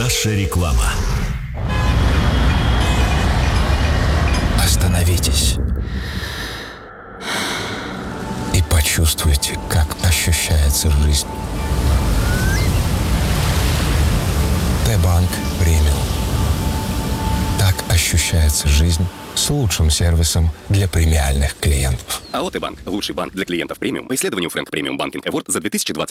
Наша реклама. Остановитесь и почувствуйте, как ощущается жизнь. Т-банк премиум. Так ощущается жизнь с лучшим сервисом для премиальных клиентов. АО «Т-банк» – лучший банк для клиентов премиум по исследованию Frank Premium Banking Award за 2020.